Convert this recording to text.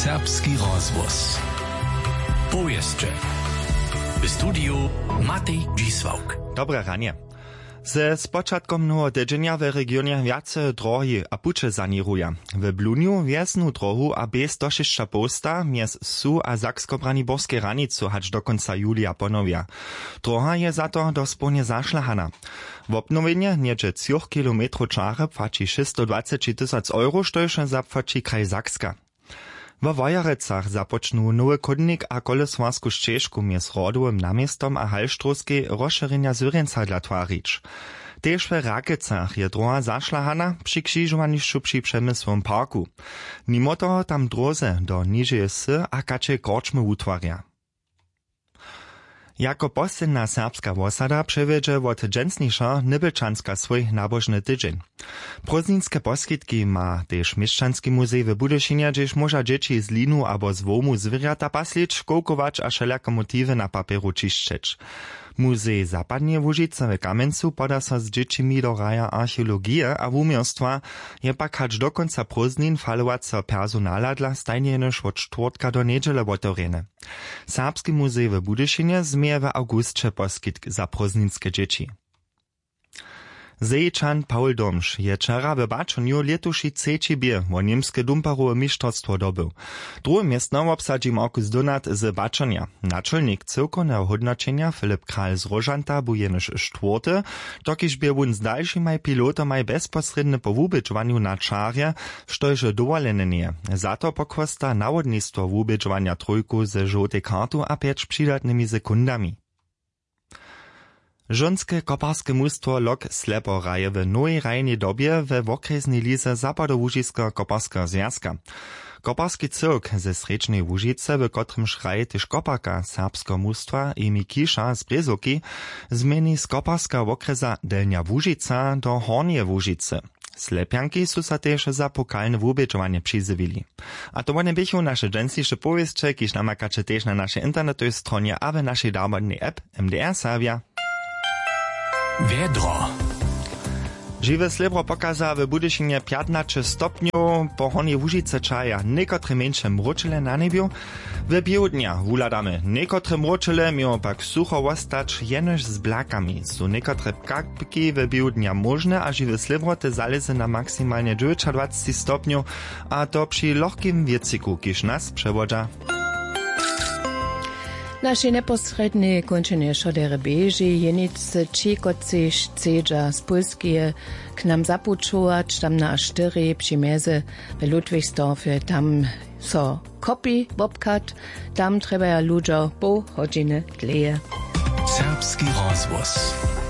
Serbski rozvoz. Powieszcze. W studiu Matej Dzisłauk. Dobre ranie. Ze spočatkom noho tydzienia w regionie wiace drohy a pucze saniruje. W Bluniu wiesnu drohu a bez došišća posta mies Su a Saksko-Braniborskie ranicu hać do końca julia ponowia. Droha je za to dosłownie zaszlachana. W obnowienie niedzie 3 kilometrów czary płaci 620 000 euro, sztoyše zapłaci kraj Sakska. W Wojarecach započnu nowy chodnik a kolesłarsku ścieżku mies Rodowym namiestom a Hallštrovskej rozszerzenia Zyrjenca dla twarić. Tež w Rakecach je droha zašlahana przy krzyżowanišću przy Przemysłowym parku. Mimo toho tam droze do nižeje sy a kače korčmy utwarja. Jako posledná serbska wosada przewiedzie wot dżęsnisza Nybelczanska swój nabożny tydzień. Prózdninske poskitki ma też Mieszczanski muzej w Budyšinie, gdzież może dzieci z linu albo z womu zwierzęta paslić, kołkować a wszelako motywy na papieru czyszczeć. Muzej Zapadnie Łužice w Kamencu poda so z dziećmi do raja archeologije a wumiostwa, je pak hać do końca prózdnin falować so personala dla stajnieniż od czwartka do niedziele otworene. Serbski muzej w Budyšinie zmieje w augustce poskitk za prózdninske dzieci. Zejčan Paul Domš je wczera w Bačoniu letuši trzeci bier wo niemskie dumparowe mistrzostwo dobył. Drugie miejsce obsadzi Markus Donat z Bačonia. Naczelnik cyłkonego hodnoczenia Filip Kral z Rożanta był jenoż czwarty, dokiż był on z dalszymi pilotami bezpośrednio po wubědźowaniu na czarje, sztoyże dowolene nie. Za to pokwosta nawodnictwo wubědźowania trójku ze żółtej kartu a 5 przydatnymi sekundami. Žonske koparske mustwo Lok Slepo raje w nowej rajnej dobie we okresnej lize Zapadołužiskiego koparskiego związka. Koparski cyrk ze Srečnej Łužice, w kotrym szraje też koparka serbskiego mustwa Emi Kisza z Brezovky, zmieni z koparska okresa Delnia Łužica do Hornie Łužice. Slepianki su sa też za pokalne wubědźowanie přizywili. A to ładnie bychu nasze dżęsniejsze powieście, kiż namakacie też na naszej internetowej stronie, a w naszej darmodnej app MDR Serbia. Wiedro. Žiwe slebro pokaza w Budyšinie 15 stopniów, po Hornej Łužice czaja niekotre mniejsze mročele na nebiu. W białdnia wuladamy niekotre mročele, mimo pak sucho ostać jenož z blakami. Su niekotre kapki w białdnia możne, a žiwe slebro te zalezy na maksymalnie 29 stopniów, a to przy lohkim wiecyku, kiż nas przewodza. Naše neposredne končenie šodere beži je nic čikoci šcedža z Polskie k nam zapučovať, tam na 4 przy meze v Ludwigsdorfie, tam so kopi bobkat, tam treba ľudžo po hodine tleje. Serbski rozvoz.